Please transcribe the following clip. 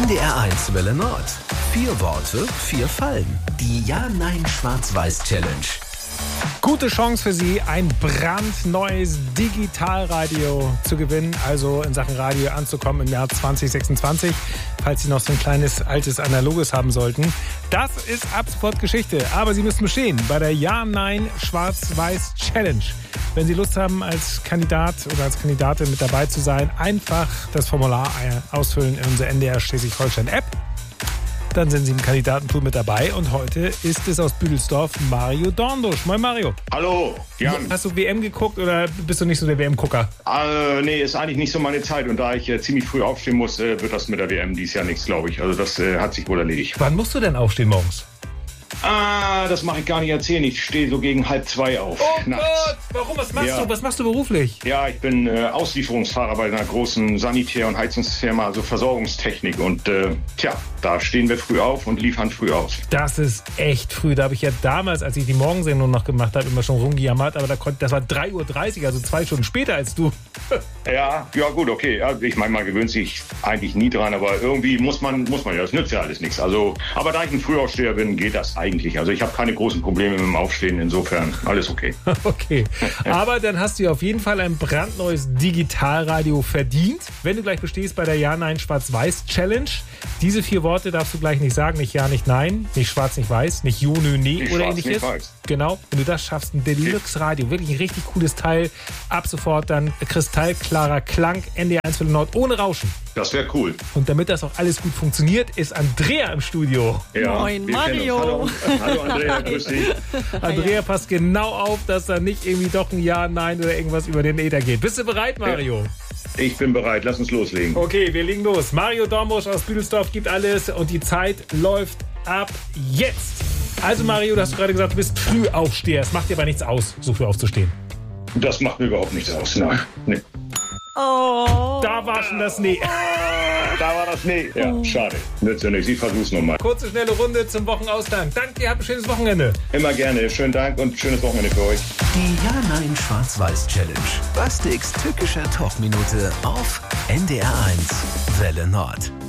NDR1 Welle Nord. 4 Worte, 4 Fallen. Die Ja-Nein-Schwarz-Weiß-Challenge. Gute Chance für Sie, ein brandneues Digitalradio zu gewinnen, also in Sachen Radio anzukommen im Jahr 2026, falls Sie noch so ein kleines, altes, analoges haben sollten. Das ist ab sofort Geschichte, aber Sie müssen bestehen bei der Ja-Nein-Schwarz-Weiß-Challenge. Wenn Sie Lust haben, als Kandidat oder als Kandidatin mit dabei zu sein, einfach das Formular ausfüllen in unserer NDR Schleswig-Holstein-App. Dann sind Sie im Kandidatenpool mit dabei und heute ist es aus Büdelsdorf Mario Dornbusch. Moin Mario. Hallo, Jan. Hast du WM geguckt oder bist du nicht so der WM-Gucker? Nee, ist eigentlich nicht so meine Zeit und da ich ziemlich früh aufstehen muss, wird das mit der WM dieses Jahr nichts, glaube ich. Also das hat sich wohl erledigt. Wann musst du denn aufstehen morgens? Das mache ich gar nicht erzählen. Ich stehe so gegen 1:30 auf. Oh nachts. Gott, warum? Was machst Ja. du? Was machst du beruflich? Ja, ich bin Auslieferungsfahrer bei einer großen Sanitär- und Heizungsfirma, also Versorgungstechnik. Und da stehen wir früh auf und liefern früh aus. Das ist echt früh. Da habe ich ja damals, als ich die Morgensendung noch gemacht habe, immer schon rumgejammert. Aber das war 3:30 Uhr, also 2 Stunden später als du. Ja, gut, okay. Ja, ich meine, man gewöhnt sich eigentlich nie dran, aber irgendwie muss man ja. Das nützt ja alles nichts. Also, aber da ich ein Frühaufsteher bin, geht das eigentlich. Also ich habe keine großen Probleme mit dem Aufstehen. Insofern alles okay. Okay, aber dann hast du ja auf jeden Fall ein brandneues Digitalradio verdient, wenn du gleich bestehst bei der Ja-Nein-Schwarz-Weiß-Challenge. Diese 4 Worte darfst du gleich nicht sagen, nicht Ja, nicht Nein, nicht Schwarz, nicht Weiß, nicht Jo, Nö, Nee Nicht oder schwarz, ähnliches. nicht weiß. Genau, wenn du das schaffst, ein Deluxe-Radio, wirklich ein richtig cooles Teil. Ab sofort dann kristallklarer Klang, NDR1 Welle Nord ohne Rauschen. Das wäre cool. Und damit das auch alles gut funktioniert, ist Andrea im Studio. Ja, Moin, wir kennen Mario. uns. Hallo Andrea, grüß dich. Andrea passt genau auf, dass da nicht irgendwie doch ein Ja, Nein oder irgendwas über den Äther geht. Bist du bereit, Mario? Ich bin bereit, lass uns loslegen. Okay, wir legen los. Mario Dornbusch aus Büdelsdorf gibt alles und die Zeit läuft ab jetzt. Also Mario, du hast gerade gesagt, du bist Frühaufsteher. Es macht dir aber nichts aus, so früh aufzustehen. Das macht mir überhaupt nichts aus. Nein. Nee. Oh. Da war schon das Nee. Da war das Nee. Ja, schade. Nützt ja nichts. Ich versuch's nochmal. Kurze, schnelle Runde zum Wochenausgang. Danke dir, habt ein schönes Wochenende. Immer gerne. Schönen Dank und schönes Wochenende für euch. Die Ja-Nein-Schwarz-Weiß-Challenge. Bastiks tückischer Talkminute auf NDR1 Welle Nord.